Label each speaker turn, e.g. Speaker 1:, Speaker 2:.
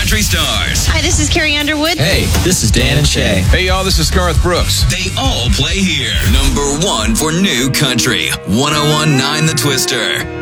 Speaker 1: country stars.
Speaker 2: Hi, this is Carrie Underwood.
Speaker 3: Hey, this is Dan and Shay.
Speaker 4: Hey, y'all, this is Garth Brooks.
Speaker 1: They all play here. Number 1 for new country. 101.9 The Twister.